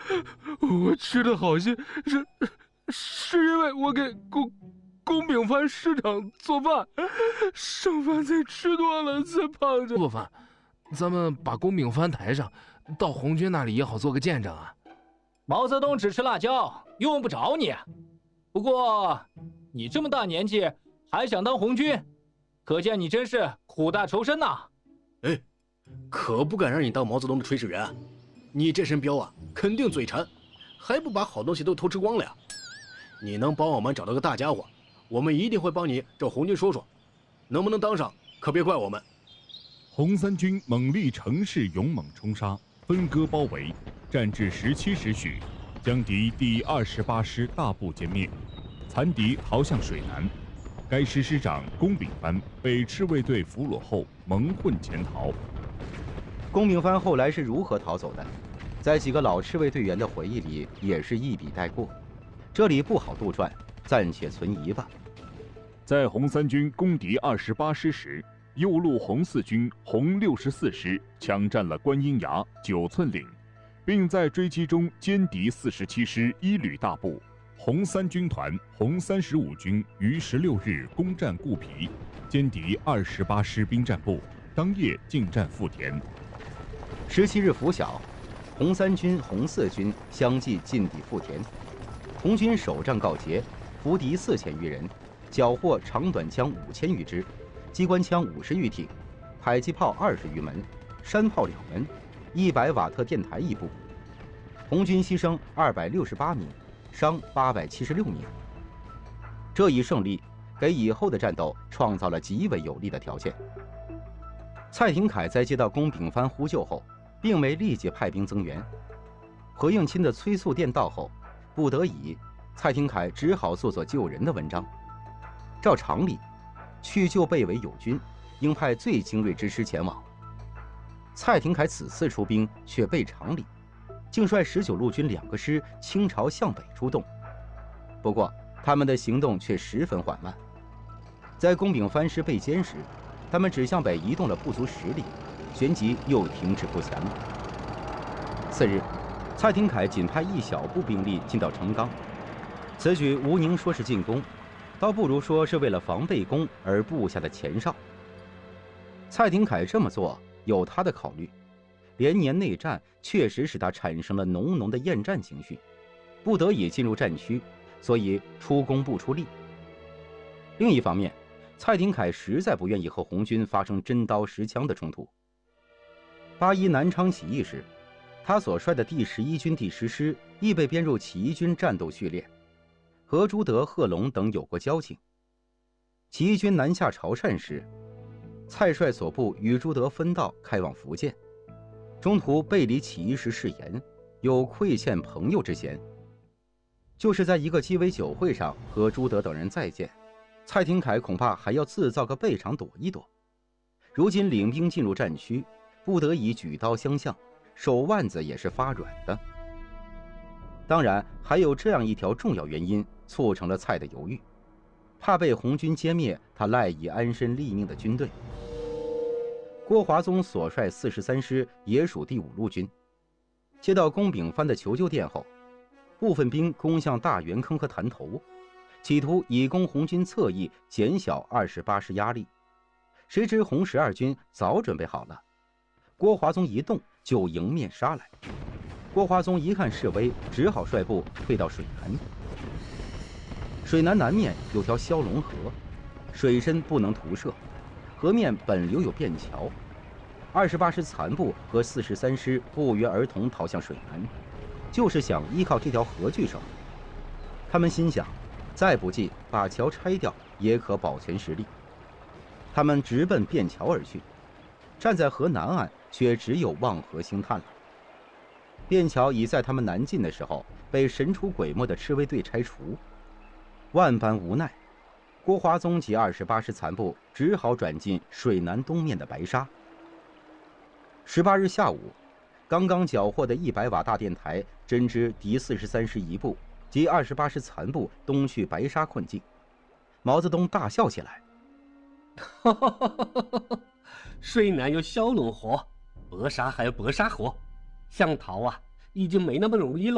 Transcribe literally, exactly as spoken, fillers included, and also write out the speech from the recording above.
我吃的好些，是是因为我给宫宫炳藩师长做饭，剩饭菜吃多了才胖着。做饭，咱们把宫炳藩抬上，到红军那里也好做个见证啊。 毛泽东只吃辣椒，用不着你。不过，你这么大年纪还想当红军，可见你真是苦大仇深呐！ 哎，可不敢让你当毛泽东的炊事员，你这身膘啊，肯定嘴馋，还不把好东西都偷吃光了呀？你能帮我们找到个大家伙，我们一定会帮你找红军说说，能不能当上，可别怪我们。 红三军猛力乘势勇猛冲杀，分割包围，战至十七时许，将敌第二十八师大部歼灭，残敌逃向水南。该师师长宫炳藩被赤卫队俘虏后蒙混潜逃。 宫炳藩后来是如何逃走的，在几个老赤卫队员的回忆里也是一笔带过，这里不好杜撰，暂且存疑吧。 在红三军攻敌二十八师时，右路红四军红六十四师抢占了观音崖、九寸岭，并在追击中歼敌四十七师一旅大部。红三军团红三十五军于十六日攻占固皮，歼敌二十八师兵站部，当夜进占富田。 十七日拂晓，红三军、红四军相继进抵富田，红军首战告捷，俘敌四千余人，缴获长短枪五千余支，机关枪五十余挺，迫击炮二十余门，山炮两门，一百瓦特电台一部。红军牺牲二百六十八名，伤八百七十六名。这一胜利给以后的战斗创造了极为有利的条件。蔡廷锴在接到宫炳藩呼救后，并没立即派兵增援。何应钦的催促电到后，不得已，蔡廷锴只好做做救人的文章。照常理，去救被围友军，应派最精锐之师前往。蔡廷锴此次出兵却背常理，竟率十九路军两个师倾巢向北出动。不过，他们的行动却十分缓慢。在宫炳藩师被歼时，他们只向北移动了不足十里，旋即又停止不前了。次日，蔡廷锴仅派一小部兵力进到成冈，此举吴宁说是进攻，倒不如说是为了防备攻而布下的前哨。蔡廷锴这么做有他的考虑，连年内战确实使他产生了浓浓的厌战情绪，不得已进入战区，所以出工不出力。另一方面，蔡廷锴实在不愿意和红军发生真刀实枪的冲突。八一南昌起义时，他所率的第十一军第十师亦被编入起义军战斗序列，和朱德、贺龙等有过交情。起义军南下潮汕时，蔡率所部与朱德分道开往福建，中途背离起义时誓言，有亏欠朋友之嫌。就是在一个鸡尾酒会上和朱德等人再见，蔡廷锴恐怕还要自造个备场躲一躲。如今领兵进入战区，不得已举刀相向，手腕子也是发软的。当然，还有这样一条重要原因促成了蔡的犹豫，怕被红军歼灭他赖以安身立命的军队。郭华宗所率四十三师也属第五路军，接到宫炳藩的求救电后，部分兵攻向大圆坑和潭头，企图以攻红军侧翼，减小二十八师压力。谁知红十二军早准备好了，郭华宗一动就迎面杀来。郭华宗一看势危，只好率部退到水南。水南南面有条骁龙河，水深不能徒涉，河面本留有便桥。二十八师残部和四十三师不约而同逃向水南，就是想依靠这条河据守。他们心想，再不济把桥拆掉也可保全实力。他们直奔便桥而去，站在河南岸却只有望河兴叹了。便桥已在他们南进的时候被神出鬼没的赤卫队拆除，万般无奈，郭华宗及二十八师残部只好转进水南东面的白沙。十八日下午，刚刚缴获的一百瓦大电台侦知敌四十三师一部及二十八师残部东去白沙困境，毛泽东大笑起来：“ 哈哈哈哈哈！水南有小龙河，白沙还有白沙河，想逃啊，已经没那么容易了。”